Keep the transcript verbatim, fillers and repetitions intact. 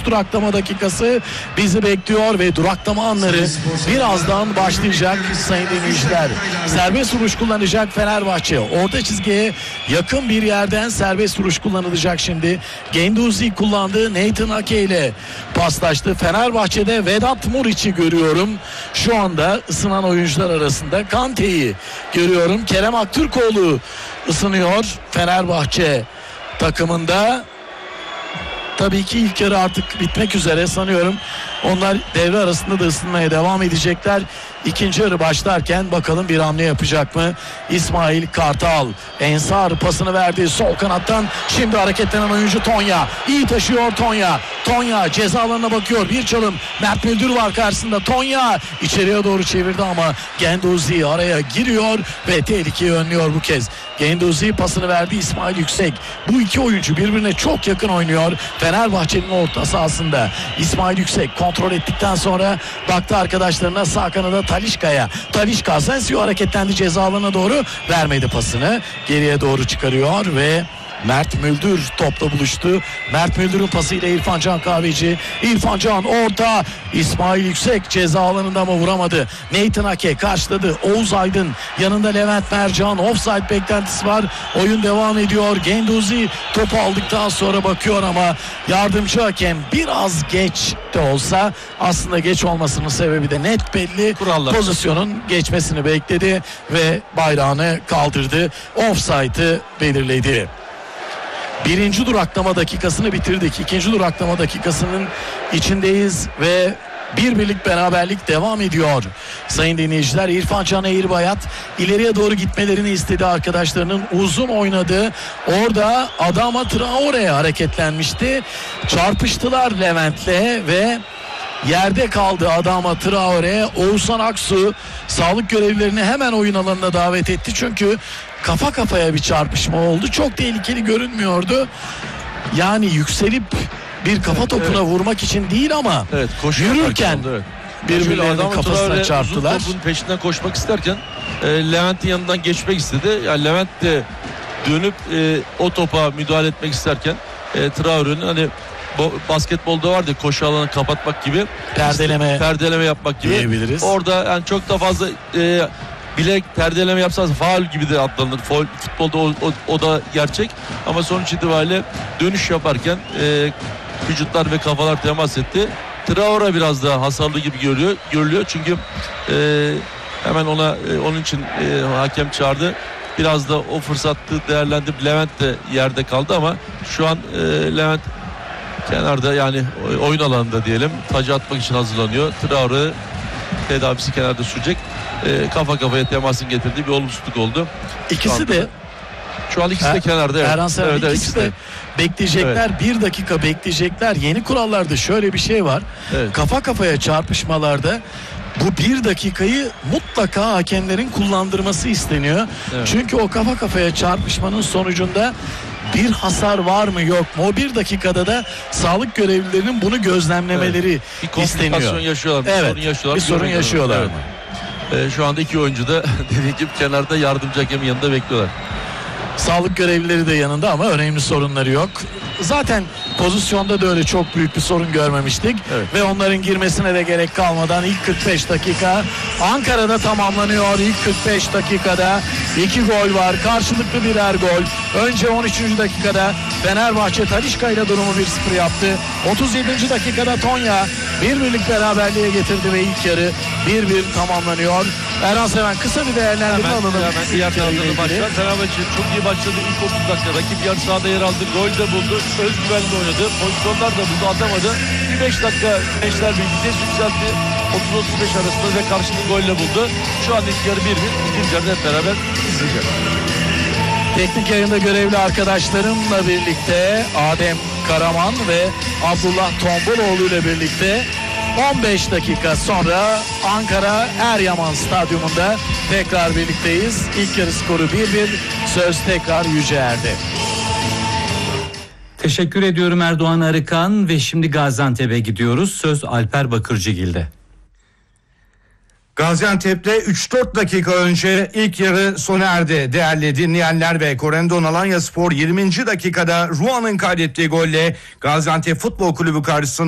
duraklama dakikası bizi bekliyor ve duraklama anları birazdan başlayacak sayın dinleyiciler. Serbest vuruş kullanacak Fenerbahçe. Orta çizgiye yakın bir yerden serbest vuruş kullanılacak şimdi. Guendouzi kullandı. Nathan Ake ile paslaştı. Fenerbahçe'de Vedat Muriç'i görüyorum. Şu anda ısınan oyuncular arasında Kante'yi görüyorum. Kerem Aktürkoğlu ısınıyor Fenerbahçe takımında. Tabii ki ilk yarı artık bitmek üzere sanıyorum. Onlar devre arasında da ısınmaya devam edecekler. İkinci yarı başlarken bakalım bir hamle yapacak mı? İsmail Kartal. Ensar pasını verdi sol kanattan. Şimdi hareketlenen oyuncu Tonya. İyi taşıyor Tonya. Tonya ceza alanına bakıyor. Bir çalım. Mert Müldür var karşısında. Tonya içeriye doğru çevirdi ama Guendouzi araya giriyor ve tehlikeyi önlüyor bu kez. Guendouzi pasını verdi İsmail Yüksek. Bu iki oyuncu birbirine çok yakın oynuyor. Fenerbahçe'nin orta sahasında. İsmail Yüksek kontrol ettikten sonra baktı arkadaşlarına, sağ kanada Talisca'ya. Talisca Asensio hareketlendi ceza alanına doğru, vermedi pasını. Geriye doğru çıkarıyor ve Mert Müldür topla buluştu. Mert Müldür'ün pasıyla İrfan Can Kahveci. İrfan Can orta. İsmail Yüksek ceza alanında ama vuramadı. Nathan Ake karşıladı. Oğuz Aydın yanında Levent Mercan. Offside beklentisi var. Oyun devam ediyor. Guendouzi topu aldıktan sonra bakıyor ama yardımcı hakem biraz geç de olsa, aslında geç olmasının sebebi de net belli. Kurallar. Pozisyonun geçmesini bekledi ve bayrağını kaldırdı. Offside'ı belirledi. Birinci duraklama dakikasını bitirdik. İkinci duraklama dakikasının içindeyiz ve bir birlik beraberlik devam ediyor. Sayın dinleyiciler, İrfan Can Eğirbayat ileriye doğru gitmelerini istedi arkadaşlarının. Uzun oynadı. Orada Adama Traore hareketlenmişti. Çarpıştılar Levent'le ve yerde kaldı Adama Traore. Oğuzhan Aksu sağlık görevlilerini hemen oyun alanına davet etti. Çünkü kafa kafaya bir çarpışma oldu. Çok tehlikeli görünmüyordu. Yani yükselip bir kafa topuna evet. vurmak için değil ama evet, yürürken evet. birbirlerinin kafasına çarptılar. Uzun topun peşinden koşmak isterken e, Levent'in yanından geçmek istedi. Yani Levent de dönüp e, o topa müdahale etmek isterken e, Traore'nin hani basketbolda vardı koşu alanı kapatmak gibi, perdeleme işte, perdeleme yapmak gibi diyebiliriz. Orada yani çok da fazla e, bilek perdeleme yapsanız faul gibi de adlanır. Faul, futbolda o, o, o da gerçek ama sonuç itibariyle dönüş yaparken e, vücutlar ve kafalar temas etti. Traore biraz daha hasarlı gibi görülüyor, görülüyor. çünkü e, hemen ona e, onun için e, hakem çağırdı. Biraz da o fırsatı değerlendirip Levent de yerde kaldı ama şu an e, Levent kenarda, yani oyun alanında diyelim, tacı atmak için hazırlanıyor. Traore tedavisi kenarda sürecek. E, kafa kafaya temasın getirdiği bir olumsuzluk oldu. İkisi de şu an ikisi de er, kenarda. Evet. Erhan Sever, evet, ikisi, ikisi de, de bekleyecekler. Evet. Bir dakika bekleyecekler. Yeni kurallarda şöyle bir şey var. Evet. Kafa kafaya çarpışmalarda bu bir dakikayı mutlaka hakemlerin kullandırması isteniyor. Evet. Çünkü o kafa kafaya çarpışmanın sonucunda bir hasar var mı yok mu? O bir dakikada da sağlık görevlilerinin bunu gözlemlemeleri evet. bir isteniyor. Yaşıyorlar, bir evet. sorun yaşıyorlar. Bir sorun yaşıyorlar. Evet. Ee, şu anda iki oyuncu da dediğim gibi kenarda yardımcı hakemin yanında bekliyorlar. Sağlık görevlileri de yanında ama önemli sorunları yok. Zaten pozisyonda da öyle çok büyük bir sorun görmemiştik. Evet. Ve onların girmesine de gerek kalmadan ilk kırk beş dakika Ankara'da tamamlanıyor. İlk kırk beş dakikada iki gol var. Karşılıklı birer gol. Önce on üçüncü dakikada Fenerbahçe Talisca ile durumu bir sıfır yaptı. otuz yedinci dakikada Tonya bir birlik beraberliğe getirdi ve ilk yarı bir bir tamamlanıyor. Erhan Seven, kısa bir değerlendirme alalım. Hemen diğer tarafta da başlar. Fenerbahçe çok iyi başladı. İlk otuz dakika rakip yarı sahada yer aldı. Gol de buldu. Özgüvenle oynadı. Pozisyonlar da buldu. Atamadı. Bir beş dakika gençler bir vites yükseltti. otuz otuz beş arasında ve karşılıklı golle buldu. Şu an ilk yarı bir bir. İkinci yarıda hep beraber izleyeceğiz. Teknik yayında görevli arkadaşlarımla birlikte Adem Karaman ve Abdullah Tomboloğlu ile birlikte on beş dakika sonra Ankara Eryaman Stadyumunda tekrar birlikteyiz. İlk yarı skoru bir bir. Söz tekrar Yüceer'de. Teşekkür ediyorum Erdoğan Arıkan ve şimdi Gaziantep'e gidiyoruz. Söz Alper Bakırcıgil'de. Gaziantep'te üç dört dakika önce ilk yarı sona erdi değerli dinleyenler ve Corendon Alanyaspor yirminci dakikada Ruan'ın kaydettiği golle Gaziantep Futbol Kulübü karşısında